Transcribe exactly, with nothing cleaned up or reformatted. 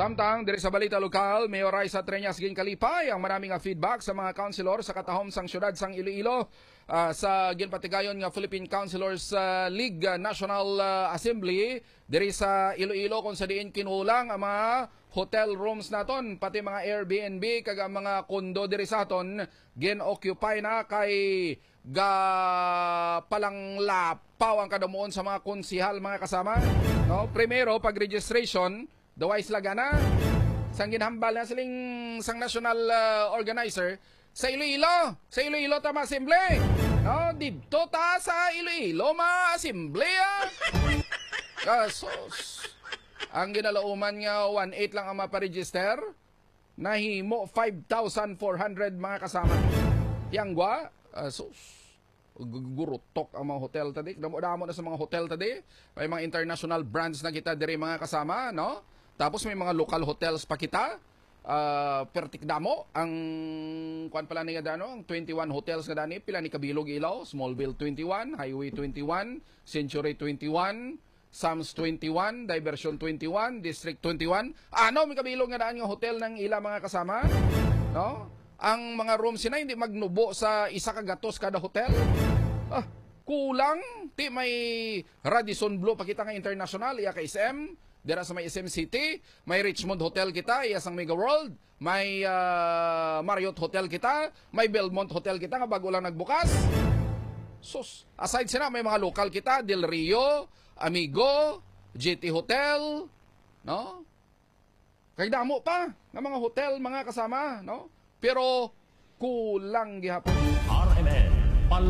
Samtang, diri sa balita lokal, Mayor Raisa Treñas ginkalipay ang maraming nga feedback sa mga councilor sa katahom sang syudad sang Iloilo uh, sa ginpatigayon nga Philippine Councilors uh, League uh, National uh, Assembly diri sa Iloilo kung sa diin kinulang ang mga hotel rooms naton pati mga Airbnb kag ang mga kondo diri sa aton gin-occupy na kay ga palang lapaw ang kadamuon sa mga konsihal mga kasama. No, primero pag registration daway sila gana sang ginhambal na siling sang national uh, organizer sa Iloilo, sa Iloilo ta ma-assembly. No, dito ta sa Iloilo ma-assembly. Kasos ang ginalauman nga one eight lang ang maparegister, nahimo five thousand four hundred mga kasama. Yang gwa, uh, sus, gurutok ang mga hotel tadi. Damo-damo na sa mga hotel tadi. May mga international brands na kita diri mga kasama, no? Tapos may mga local hotels pa kita. Uh, pertik damo ang kuan pala ni nga dano, ang twenty-one hotels nga dani, pila ni kabilog ilaw, Smallville twenty-one, Highway twenty-one, Century twenty-one, Sams twenty-one, Diversion twenty-one, District twenty-one. Ano may kabilog nga daan nga hotel ng ila mga kasama? No? Ang mga rooms sina hindi magnubo sa isa ka gatos kada hotel. Ah, kulang ti may Radisson Blu pa kita nga international iya ka S M. Dira sa may S M City, may Richmond Hotel kita, iya sang Mega World, may uh, Marriott Hotel kita, may Belmont Hotel kita nga bago lang nagbukas. Sus, aside sina may mga local kita, Del Rio, Amigo, G T Hotel, no? Kay damo pa nga mga hotel mga kasama, no? Pero kulang gihapon.